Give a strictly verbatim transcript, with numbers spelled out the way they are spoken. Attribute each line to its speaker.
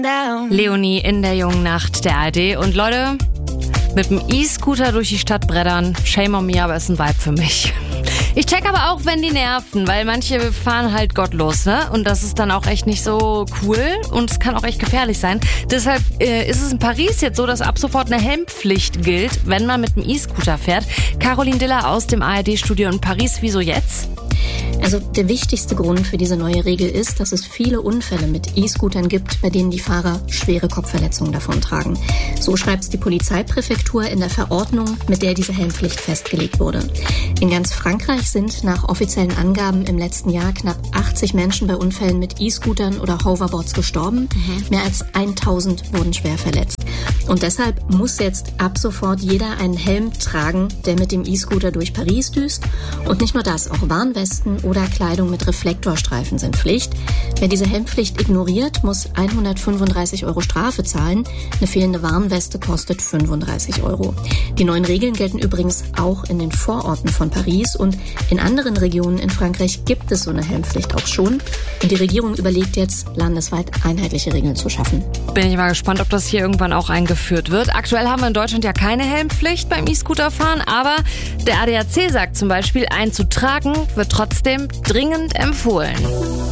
Speaker 1: Leonie in der jungen Nacht der A R D. Und Leute, mit dem E-Scooter durch die Stadt brettern, shame on me, aber ist ein Vibe für mich. Ich check aber auch, wenn die nerven, weil manche fahren halt gottlos, ne? Und das ist dann auch echt nicht so cool und es kann auch echt gefährlich sein. Deshalb äh, ist es in Paris jetzt so, dass ab sofort eine Helmpflicht gilt, wenn man mit dem E-Scooter fährt. Caroline Diller aus dem A R D-Studio in Paris. Wieso jetzt?
Speaker 2: Also der wichtigste Grund für diese neue Regel ist, dass es viele Unfälle mit E-Scootern gibt, bei denen die Fahrer schwere Kopfverletzungen davontragen. So schreibt es die Polizeipräfektur in der Verordnung, mit der diese Helmpflicht festgelegt wurde. In ganz Frankreich sind nach offiziellen Angaben im letzten Jahr knapp achtzig Menschen bei Unfällen mit E-Scootern oder Hoverboards gestorben. Mhm. Mehr als tausend wurden schwer verletzt. Und deshalb muss jetzt ab sofort jeder einen Helm tragen, der mit dem E-Scooter durch Paris düst. Und nicht nur das, auch Warnwesten oder Kleidung mit Reflektorstreifen sind Pflicht. Wer diese Helmpflicht ignoriert, muss hundertfünfunddreißig Euro Strafe zahlen. Eine fehlende Warnweste kostet fünfunddreißig Euro. Die neuen Regeln gelten übrigens auch in den Vororten von Paris. Und in anderen Regionen in Frankreich gibt es so eine Helmpflicht auch schon. Und die Regierung überlegt jetzt, landesweit einheitliche Regeln zu schaffen.
Speaker 1: Bin ich mal gespannt, ob das hier irgendwann auch eingeführt wird. Aktuell haben wir in Deutschland ja keine Helmpflicht beim E-Scooterfahren, aber der A D A C sagt zum Beispiel, einen zu tragen wird trotzdem dringend empfohlen.